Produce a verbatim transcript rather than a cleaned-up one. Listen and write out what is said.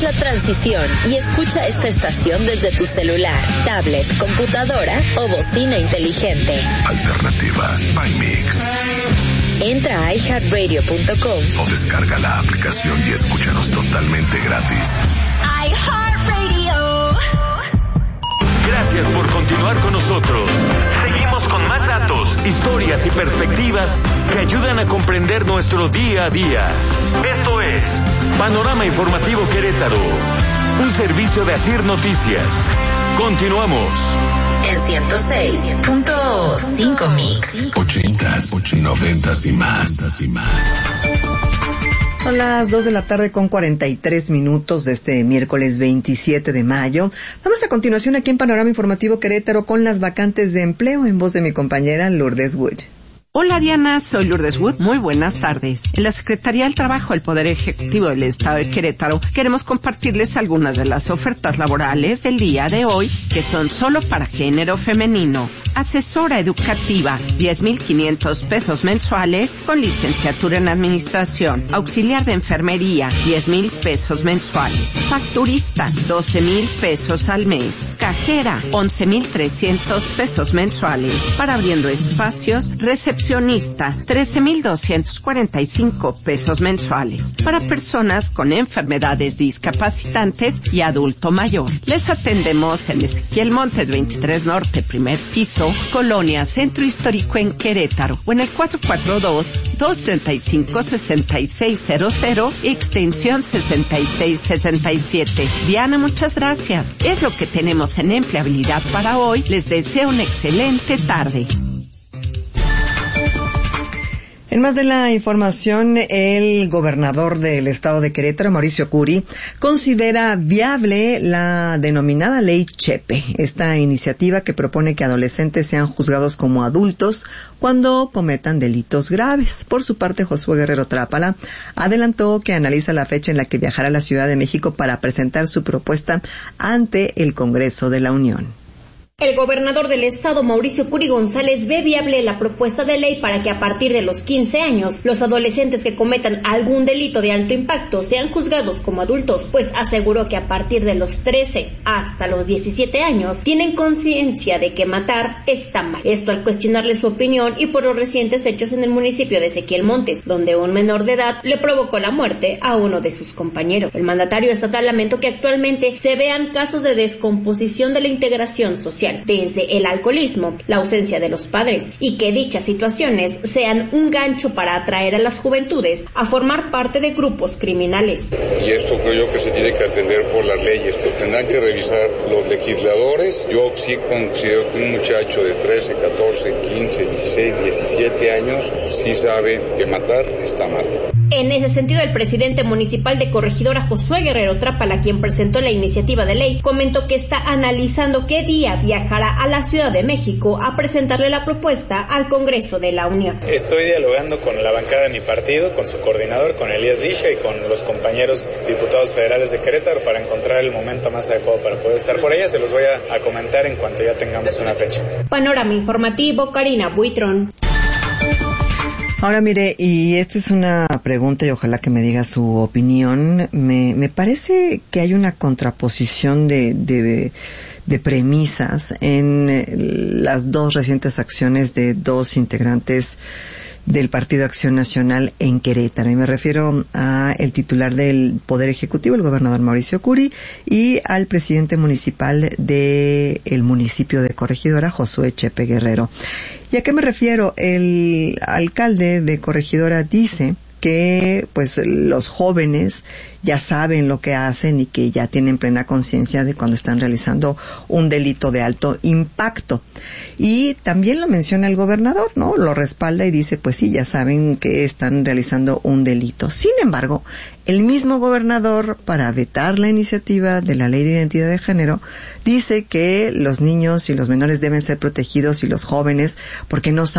la transición y escucha esta estación desde tu celular, tablet, computadora o bocina inteligente. Alternativa by Mix. Entra a i heart radio punto com o descarga la aplicación y escúchanos totalmente gratis. iHeartRadio. Gracias por continuar con nosotros. Seguimos con más datos, historias y perspectivas que ayudan a comprender nuestro día a día. Esto es Panorama Informativo Querétaro, un servicio de Asir Noticias. Continuamos. En ciento seis punto cinco Mix. Ochentas, noventas y más. y más. Son las dos de la tarde con cuarenta y tres minutos de este miércoles veintisiete de mayo. Vamos a continuación aquí en Panorama Informativo Querétaro con las vacantes de empleo en voz de mi compañera Lourdes Wood. Hola Diana, soy Lourdes Wood. Muy buenas tardes. En la Secretaría del Trabajo del Poder Ejecutivo del Estado de Querétaro queremos compartirles algunas de las ofertas laborales del día de hoy que son solo para género femenino. Asesora educativa, diez mil quinientos pesos mensuales con licenciatura en administración. Auxiliar de enfermería, diez mil pesos mensuales. Facturista, doce mil pesos al mes. Cajera, once mil trescientos pesos mensuales. Para abriendo espacios, recepcionista, trece mil doscientos cuarenta y cinco pesos mensuales. Para personas con enfermedades discapacitantes y adulto mayor. Les atendemos en Ezequiel Montes veintitrés Norte, primer piso, Colonia Centro Histórico en Querétaro, o en el cuatro cuatro dos, dos tres cinco, seis seis cero cero, extensión sesenta y seis sesenta y siete. Diana, muchas gracias. Es lo que tenemos en empleabilidad para hoy. Les deseo una excelente tarde. En más de la información, el gobernador del estado de Querétaro, Mauricio Curi, considera viable la denominada Ley Chepe, esta iniciativa que propone que adolescentes sean juzgados como adultos cuando cometan delitos graves. Por su parte, Josué Guerrero Trápala adelantó que analiza la fecha en la que viajará a la Ciudad de México para presentar su propuesta ante el Congreso de la Unión. El gobernador del estado, Mauricio Curi González, ve viable la propuesta de ley para que a partir de los quince años los adolescentes que cometan algún delito de alto impacto sean juzgados como adultos, pues aseguró que a partir de los trece hasta los diecisiete años tienen conciencia de que matar está mal. Esto al cuestionarle su opinión y por los recientes hechos en el municipio de Ezequiel Montes, donde un menor de edad le provocó la muerte a uno de sus compañeros. El mandatario estatal lamentó que actualmente se vean casos de descomposición de la integración social, desde el alcoholismo, la ausencia de los padres, y que dichas situaciones sean un gancho para atraer a las juventudes a formar parte de grupos criminales. Y esto creo yo que se tiene que atender por las leyes, tendrán que revisar los legisladores. Yo sí considero que un muchacho de trece, catorce, quince, dieciséis, diecisiete años sí sabe que matar está mal. En ese sentido, el presidente municipal de Corregidora, Josué Guerrero Trápala, quien presentó la iniciativa de ley, comentó que está analizando qué día viajará a la Ciudad de México a presentarle la propuesta al Congreso de la Unión. Estoy dialogando con la bancada de mi partido, con su coordinador, con Elías Lisha y con los compañeros diputados federales de Querétaro para encontrar el momento más adecuado para poder estar por ella. Se los voy a, a comentar en cuanto ya tengamos una fecha. Panorama Informativo, Karina Buitrón. Ahora mire, y esta es una pregunta y ojalá que me diga su opinión. Me, me parece que hay una contraposición de, de, de premisas en las dos recientes acciones de dos integrantes del Partido Acción Nacional en Querétaro. Y me refiero a el titular del Poder Ejecutivo, el gobernador Mauricio Curi, y al presidente municipal de el municipio de Corregidora, Josué Chepe Guerrero. ¿Y a qué me refiero? El alcalde de Corregidora dice que pues los jóvenes ya saben lo que hacen y que ya tienen plena conciencia de cuando están realizando un delito de alto impacto. Y también lo menciona el gobernador, ¿no? Lo respalda y dice, pues sí, ya saben que están realizando un delito. Sin embargo, el mismo gobernador, para vetar la iniciativa de la Ley de Identidad de Género, dice que los niños y los menores deben ser protegidos y los jóvenes porque no saben